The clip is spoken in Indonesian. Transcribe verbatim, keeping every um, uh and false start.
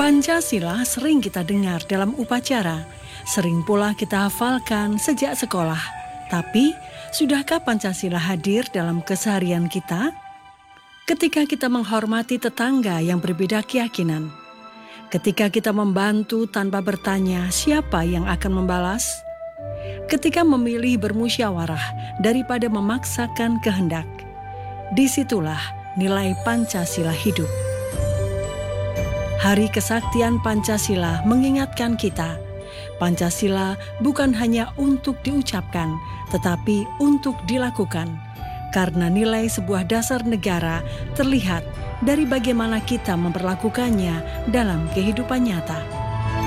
Pancasila sering kita dengar dalam upacara, sering pula kita hafalkan sejak sekolah. Tapi, sudahkah Pancasila hadir dalam keseharian kita? Ketika kita menghormati tetangga yang berbeda keyakinan, ketika kita membantu tanpa bertanya siapa yang akan membalas, ketika memilih bermusyawarah daripada memaksakan kehendak, disitulah nilai Pancasila hidup. Hari Kesaktian Pancasila mengingatkan kita, Pancasila bukan hanya untuk diucapkan, tetapi untuk dilakukan. Karena nilai sebuah dasar negara terlihat dari bagaimana kita memperlakukannya dalam kehidupan nyata.